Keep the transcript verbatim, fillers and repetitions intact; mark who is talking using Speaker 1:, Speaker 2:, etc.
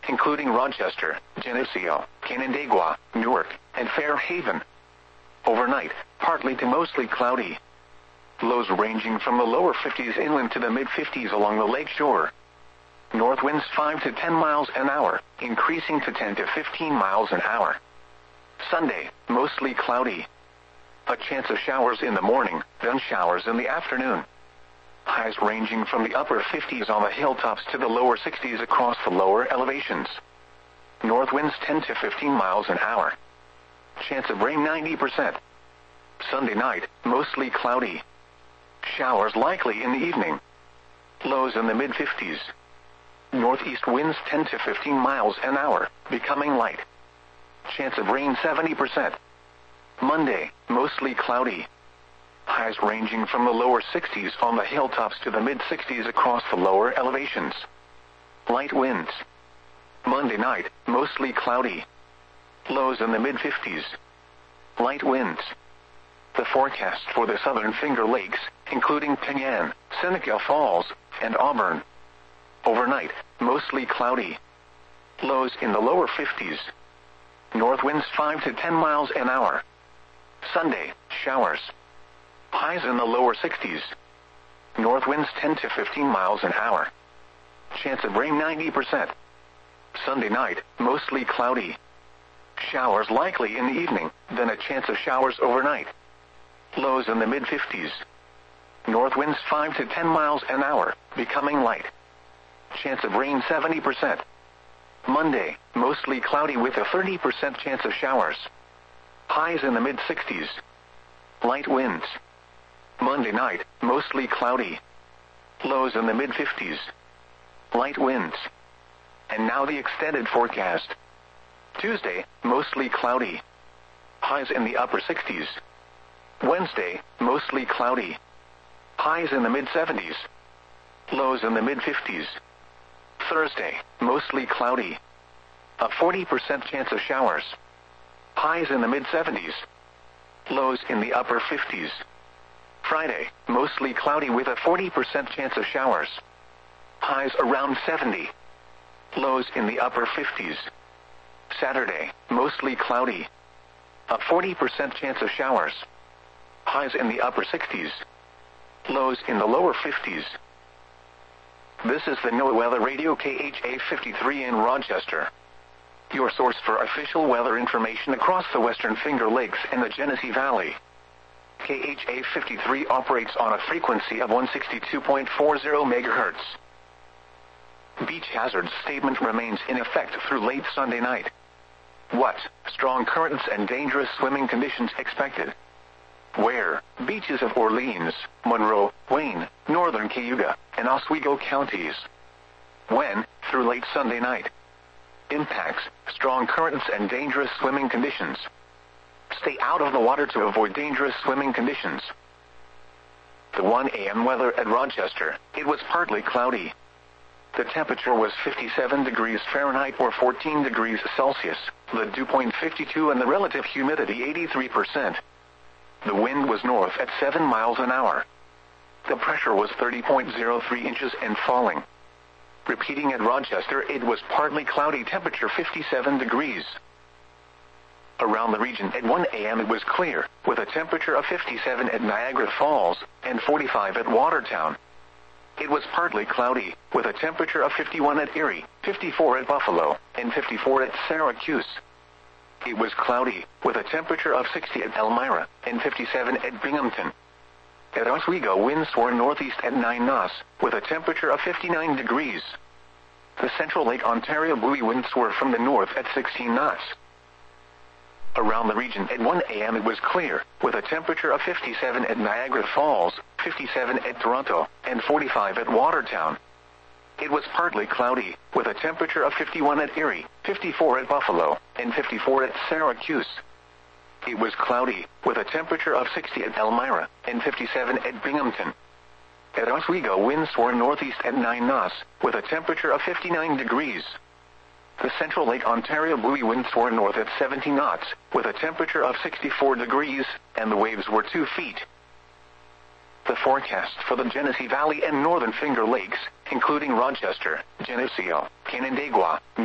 Speaker 1: including Rochester, Geneseo, Canandaigua, Newark, and Fairhaven. Overnight, partly to mostly cloudy. Lows ranging from the lower fifties inland to the mid-fifties along the lake shore. North winds five to ten miles an hour, increasing to ten to fifteen miles an hour. Sunday, mostly cloudy. A chance of showers in the morning, then showers in the afternoon. Highs ranging from the upper fifties on the hilltops to the lower sixties across the lower elevations. North winds ten to fifteen miles an hour. Chance of rain ninety percent. Sunday night, mostly cloudy. Showers likely in the evening. Lows in the mid-fifties. Northeast winds ten to fifteen miles an hour, becoming light. Chance of rain seventy percent. Monday, mostly cloudy. Highs ranging from the lower sixties on the hilltops to the mid-sixties across the lower elevations. Light winds. Monday night, mostly cloudy. Lows in the mid-fifties. Light winds. The forecast for the southern Finger Lakes, including Penyan, Seneca Falls, and Auburn. Overnight, mostly cloudy. Lows in the lower fifties. North winds five to ten miles an hour. Sunday, showers. Highs in the lower sixties. North winds ten to fifteen miles an hour. Chance of rain ninety percent. Sunday night, mostly cloudy. Showers likely in the evening, then a chance of showers overnight. Lows in the mid-fifties. North winds five to ten miles an hour, becoming light. Chance of rain seventy percent. Monday, mostly cloudy with a thirty percent chance of showers. Highs in the mid-sixties. Light winds. Monday night, mostly cloudy. Lows in the mid-fifties. Light winds. And now the extended forecast. Tuesday, mostly cloudy. Highs in the upper sixties. Wednesday, mostly cloudy. Highs in the mid-seventies. Lows in the mid-fifties. Thursday, mostly cloudy. A forty percent chance of showers. Highs in the mid-seventies. Lows in the upper fifties. Friday, mostly cloudy with a forty percent chance of showers. Highs around seventy. Lows in the upper fifties. Saturday, mostly cloudy. A forty percent chance of showers. Highs in the upper sixties. Lows in the lower fifties. This is the NOAA Weather Radio K H A fifty-three in Rochester. Your source for official weather information across the Western Finger Lakes and the Genesee Valley. K H A fifty-three operates on a frequency of one sixty-two point four zero megahertz. Beach hazard statement remains in effect through late Sunday night. What? Strong currents and dangerous swimming conditions expected. Where? Beaches of Orleans, Monroe, Wayne, Northern Cayuga, and Oswego counties. When? Through late Sunday night. Impacts: strong currents and dangerous swimming conditions. Stay out of the water to avoid dangerous swimming conditions. The one A M weather at Rochester, it was partly cloudy. The temperature was fifty-seven degrees Fahrenheit or fourteen degrees Celsius, the dew point fifty-two and the relative humidity eighty-three percent. The wind was north at seven miles an hour. The pressure was thirty point zero three inches and falling. Repeating at Rochester, it was partly cloudy, temperature fifty-seven degrees. Around the region at one A M it was clear, with a temperature of fifty-seven at Niagara Falls and forty-five at Watertown. It was partly cloudy, with a temperature of fifty-one at Erie, fifty-four at Buffalo, and fifty-four at Syracuse. It was cloudy, with a temperature of sixty at Elmira, and fifty-seven at Binghamton. At Oswego, winds were northeast at nine knots, with a temperature of fifty-nine degrees. The central Lake Ontario buoy winds were from the north at sixteen knots. Around the region at one A M it was clear, with a temperature of fifty-seven at Niagara Falls, fifty-seven at Toronto, and forty-five at Watertown. It was partly cloudy, with a temperature of fifty-one at Erie, fifty-four at Buffalo, and fifty-four at Syracuse. It was cloudy, with a temperature of sixty at Elmira, and fifty-seven at Binghamton. At Oswego, winds were northeast at nine knots, with a temperature of fifty-nine degrees. The central Lake Ontario buoy winds were north at seventy knots, with a temperature of sixty-four degrees, and the waves were two feet. The forecast for the Genesee Valley and Northern Finger Lakes, including Rochester, Geneseo, Canandaigua,